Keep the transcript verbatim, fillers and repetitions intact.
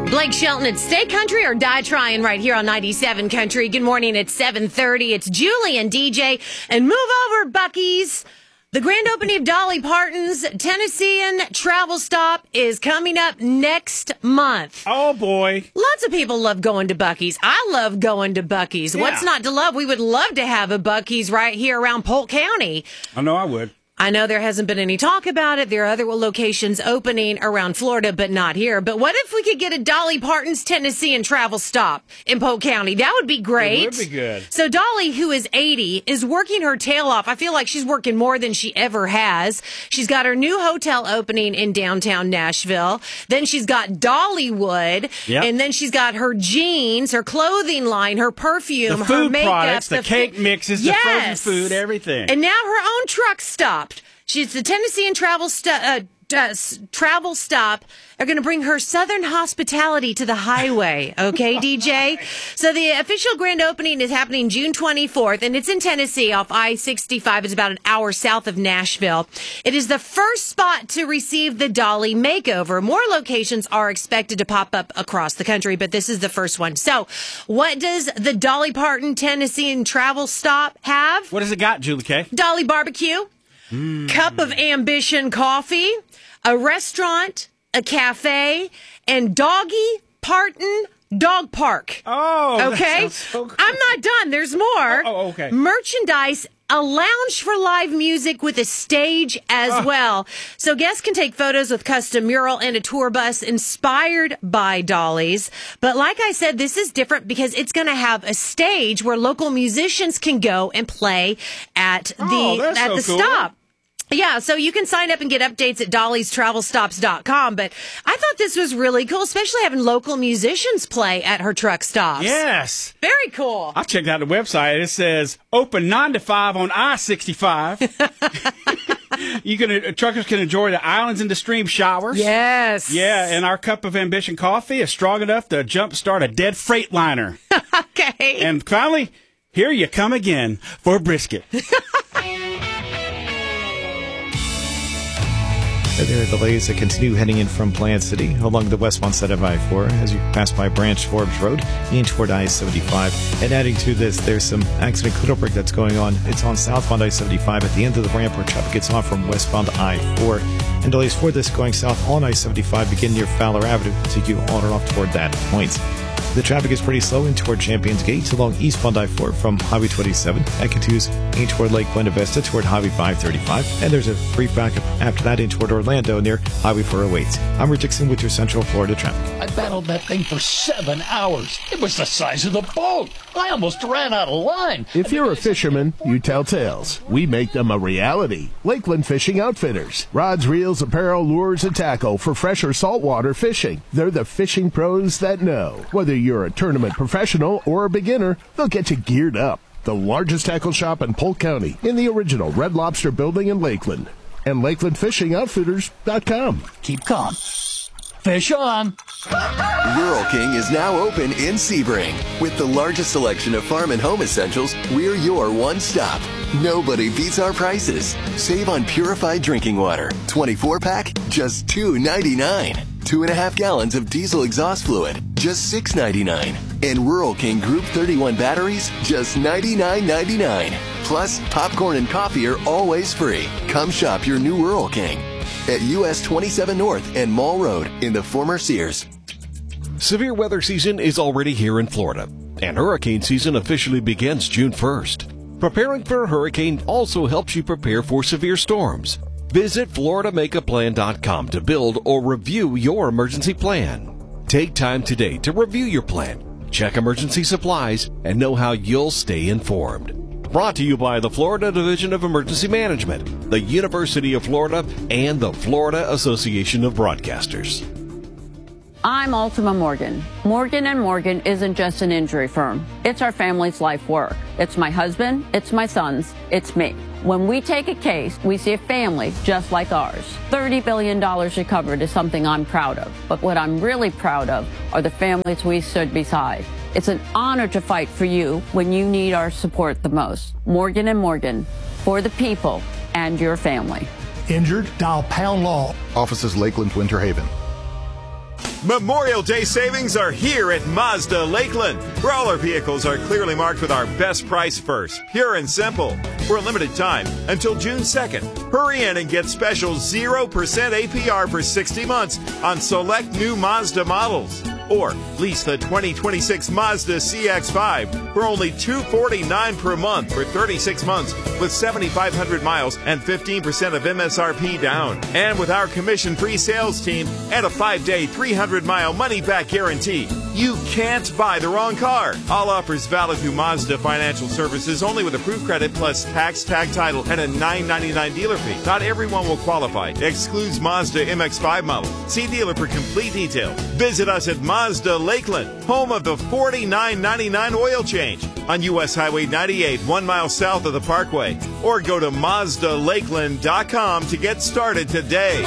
Blake Shelton, it's Stay Country or Die Trying right here on ninety-seven Country. Good morning, it's seven thirty. It's Julie and D J. And move over, Buc-ee's. The grand opening of Dolly Parton's Tennessean travel stop is coming up next month. Oh, boy. Lots of people love going to Buc-ee's. I love going to Buc-ee's. Yeah. What's not to love? We would love to have a Buc-ee's right here around Polk County. I know I would. I know there hasn't been any talk about it. There are other locations opening around Florida, but not here. But what if we could get a Dolly Parton's Tennessean travel stop in Polk County? That would be great. It would be good. So Dolly, who is eighty, is working her tail off. I feel like she's working more than she ever has. She's got her new hotel opening in downtown Nashville. Then she's got Dollywood. Yep. And then she's got her jeans, her clothing line, her perfume, the food her makeup. products, the, the cake f- mixes, yes. the frozen food, everything. And now her own truck stop. She's the Tennessean travel st- uh, uh, travel stop. Are going to bring her Southern hospitality to the highway. Okay, D J? So the official grand opening is happening June twenty-fourth, and it's in Tennessee off I sixty-five. It's about an hour south of Nashville. It is the first spot to receive the Dolly makeover. More locations are expected to pop up across the country, but this is the first one. So what does the Dolly Parton Tennessean travel stop have? What does it got, Julie K? Dolly barbecue. Mm. Cup of Ambition coffee, a restaurant, a cafe, and Doggy Parton Dog Park. Oh, okay. That sounds so cool. I'm not done. There's more. Oh, oh, okay. Merchandise, a lounge for live music with a stage as oh. well. So guests can take photos with custom mural and a tour bus inspired by Dolly's. But like I said, this is different because it's going to have a stage where local musicians can go and play at the oh, at so the cool. stop. Yeah, so you can sign up and get updates at dollys travel stops dot com. But I thought this was really cool, especially having local musicians play at her truck stops. Yes. Very cool. I checked out the website. It says open nine to five on I sixty-five. You can uh, truckers can enjoy the islands and the stream showers. Yes. Yeah, and our Cup of Ambition coffee is strong enough to jumpstart a dead freight liner. Okay. And finally, here you come again for brisket. There are delays that continue heading in from Plant City along the westbound side of I four as you pass by Branch Forbes Road and toward I seventy-five. And adding to this, there's some accident cleanup work that's going on. It's on southbound I seventy-five at the end of the ramp where traffic gets off from westbound I four. And delays for this going south on I seventy-five begin near Fowler Avenue to take you on and off toward that point. The traffic is pretty slow in toward Champions Gate along eastbound I four from Highway twenty-seven. That continues in toward Lake Buena Vista toward Highway five thirty-five. And there's a brief backup after that in toward Orlando near Highway four oh eight. I'm Rich Dixon with your Central Florida traffic. I battled that thing for seven hours. It was the size of the boat. I almost ran out of line. If you're a fisherman, you tell tales. We make them a reality. Lakeland Fishing Outfitters. Rods, reels, apparel, lures, and tackle for fresh or saltwater fishing. They're the fishing pros that know. Whether you're a tournament professional or a beginner, they'll get you geared up. The largest tackle shop in Polk County in the original Red Lobster building in Lakeland. And Lakeland Fishing Outfitters dot com. Keep calm. Fish on. Rural King is now open in Sebring. With the largest selection of farm and home essentials, we're your one stop. Nobody beats our prices. Save on purified drinking water. twenty-four pack, just two ninety-nine. Two and a half gallons of diesel exhaust fluid, just six ninety-nine. And Rural King Group thirty-one batteries, just ninety-nine ninety-nine. Plus, popcorn and coffee are always free. Come shop your new Rural King at U S twenty-seven North and Mall Road in the former Sears. Severe weather season is already here in Florida, and hurricane season officially begins June first. Preparing for a hurricane also helps you prepare for severe storms. Visit Florida Make A Plan dot com to build or review your emergency plan. Take time today to review your plan, check emergency supplies, and know how you'll stay informed. Brought to you by the Florida Division of Emergency Management, the University of Florida, and the Florida Association of Broadcasters. I'm Ultima Morgan. Morgan and Morgan isn't just an injury firm. It's our family's life work. It's my husband, it's my sons, it's me. When we take a case, we see a family just like ours. thirty billion dollars recovered is something I'm proud of. But what I'm really proud of are the families we stood beside. It's an honor to fight for you when you need our support the most. Morgan and Morgan, for the people and your family. Injured? Dial Pound Law. Offices Lakeland, Winter Haven. Memorial Day savings are here at Mazda Lakeland, where all our vehicles are clearly marked with our best price first, pure and simple. For a limited time, until June second, hurry in and get special zero percent A P R for sixty months on select new Mazda models. Or lease the twenty twenty-six Mazda C X five for only two hundred forty-nine dollars per month for thirty-six months with seventy-five hundred miles and fifteen percent of M S R P down. And with our commission-free sales team and a five-day, three hundred mile money-back guarantee, you can't buy the wrong car. All offers valid through Mazda Financial Services only with approved credit plus tax, tag title, and a nine ninety-nine dealer fee. Not everyone will qualify. Excludes Mazda M X five model. See dealer for complete details. Visit us at Mazda Lakeland, home of the forty-nine ninety-nine oil change on U S Highway ninety-eight, one mile south of the Parkway. Or go to Mazda Lakeland dot com to get started today.